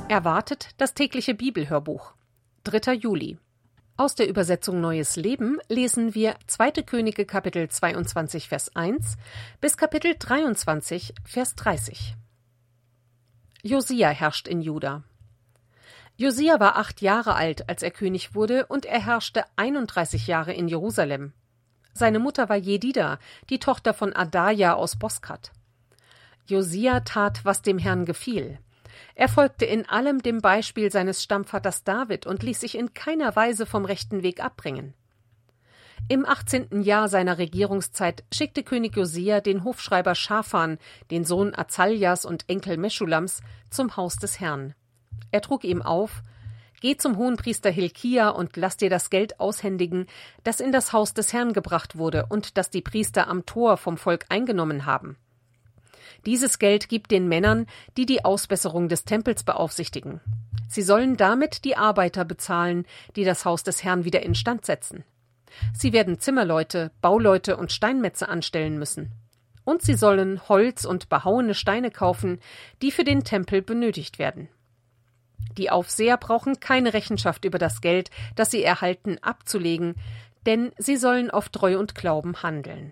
Erwartet das tägliche Bibelhörbuch. 3. Juli. Aus der Übersetzung Neues Leben lesen wir 2. Könige Kapitel 22 Vers 1 bis Kapitel 23 Vers 30. Josia herrscht in Juda. Josia war 8 Jahre alt, als er König wurde, und er herrschte 31 Jahre in Jerusalem. Seine Mutter war Jedida, die Tochter von Adaja aus Boskat. Josia tat, was dem Herrn gefiel. Er folgte in allem dem Beispiel seines Stammvaters David und ließ sich in keiner Weise vom rechten Weg abbringen. Im 18. Jahr seiner Regierungszeit schickte König Josia den Hofschreiber Schafan, den Sohn Azaljas und Enkel Meschulams, zum Haus des Herrn. Er trug ihm auf: Geh zum Hohenpriester Hilkia und lass dir das Geld aushändigen, das in das Haus des Herrn gebracht wurde und das die Priester am Tor vom Volk eingenommen haben. Dieses Geld gibt den Männern, die die Ausbesserung des Tempels beaufsichtigen. Sie sollen damit die Arbeiter bezahlen, die das Haus des Herrn wieder instand setzen. Sie werden Zimmerleute, Bauleute und Steinmetze anstellen müssen. Und sie sollen Holz und behauene Steine kaufen, die für den Tempel benötigt werden. Die Aufseher brauchen keine Rechenschaft über das Geld, das sie erhalten, abzulegen, denn sie sollen auf Treu und Glauben handeln.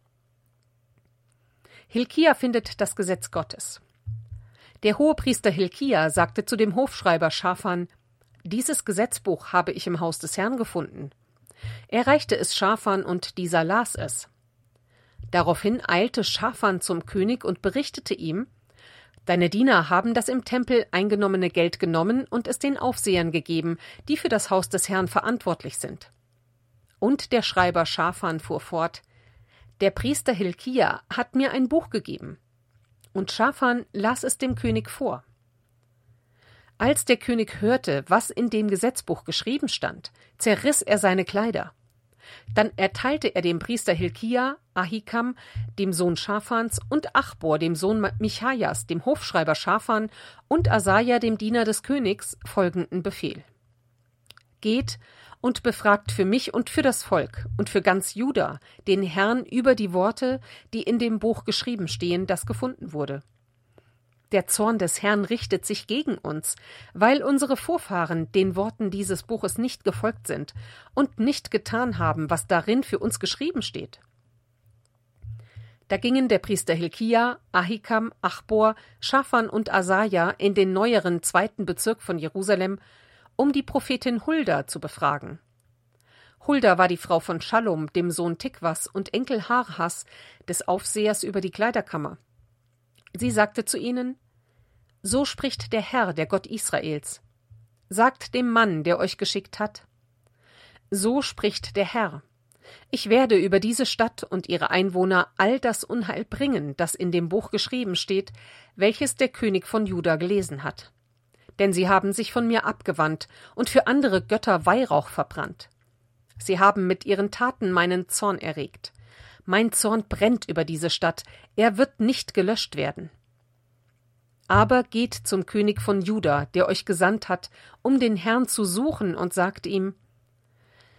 Hilkia findet das Gesetz Gottes. Der Hohepriester Hilkia sagte zu dem Hofschreiber Schafan: Dieses Gesetzbuch habe ich im Haus des Herrn gefunden. Er reichte es Schafan und dieser las es. Daraufhin eilte Schafan zum König und berichtete ihm: Deine Diener haben das im Tempel eingenommene Geld genommen und es den Aufsehern gegeben, die für das Haus des Herrn verantwortlich sind. Und der Schreiber Schafan fuhr fort: Der Priester Hilkia hat mir ein Buch gegeben. Und Schafan las es dem König vor. Als der König hörte, was in dem Gesetzbuch geschrieben stand, zerriss er seine Kleider. Dann erteilte er dem Priester Hilkia, Ahikam, dem Sohn Schafans, und Achbor, dem Sohn Michajas, dem Hofschreiber Schafan, und Asaja, dem Diener des Königs, folgenden Befehl: Geht und befragt für mich und für das Volk und für ganz Juda den Herrn über die Worte, die in dem Buch geschrieben stehen, das gefunden wurde. Der Zorn des Herrn richtet sich gegen uns, weil unsere Vorfahren den Worten dieses Buches nicht gefolgt sind und nicht getan haben, was darin für uns geschrieben steht. Da gingen der Priester Hilkia, Ahikam, Achbor, Schafan und Asaja in den neueren 2. Bezirk von Jerusalem, um die Prophetin Hulda zu befragen. Hulda war die Frau von Schallum, dem Sohn Tikwas und Enkel Harhas, des Aufsehers über die Kleiderkammer. Sie sagte zu ihnen: So spricht der Herr, der Gott Israels. Sagt dem Mann, der euch geschickt hat: So spricht der Herr: Ich werde über diese Stadt und ihre Einwohner all das Unheil bringen, das in dem Buch geschrieben steht, welches der König von Juda gelesen hat. Denn sie haben sich von mir abgewandt und für andere Götter Weihrauch verbrannt. Sie haben mit ihren Taten meinen Zorn erregt. Mein Zorn brennt über diese Stadt, er wird nicht gelöscht werden. Aber geht zum König von Juda, der euch gesandt hat, um den Herrn zu suchen, und sagt ihm: